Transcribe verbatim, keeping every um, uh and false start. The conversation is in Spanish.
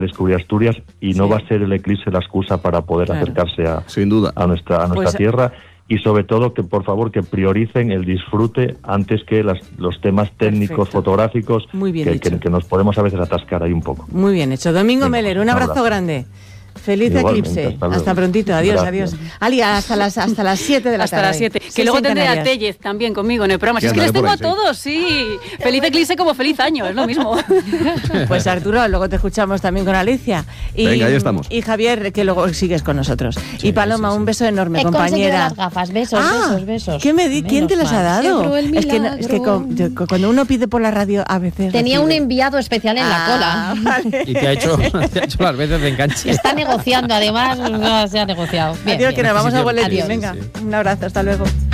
descubrir Asturias y no Sí. va a ser el eclipse la excusa para poder Claro. acercarse a, Sin duda. a nuestra, a nuestra Pues- tierra. Y sobre todo que por favor que prioricen el disfrute antes que las, los temas técnicos, Perfecto. fotográficos, Muy bien que, dicho. que, que nos podemos a veces atascar ahí un poco. Muy bien hecho. Domingo Venga, Meller, un un abrazo abrazo. grande. Feliz Igualmente, eclipse. hasta Hasta, luego. prontito. Adiós, Gracias. adiós. Ali, hasta las hasta las siete de la Hasta tarde. las siete. Seis Que luego en tendré a Canarias. Tellez también conmigo en el programa. Si Sí, es que les andaré tengo a por ahí, todos, sí. Feliz eclipse como feliz año, es lo mismo. Pues Arturo, luego te escuchamos también con Alicia. Y, Venga, ahí estamos. Y Javier, que luego sigues con nosotros. y Paloma, sí, sí. un beso enorme, He conseguido compañera. las gafas, besos, Ah, besos, besos. ¿qué me di- ¿Quién te las ha Menos mal. dado? Logró el Es que, no- es que milagro. con- yo- cuando uno pide por la radio, a veces. Tenía un recibe. enviado especial en la Ah, cola. vale. Y te ha hecho, te ha hecho las veces de enganche. Está negociando, además, no se ha negociado. Bien, Adiós, bien. que nos vamos Sí, a sí, boletín. adiós. Venga, Sí, sí. un abrazo, hasta luego.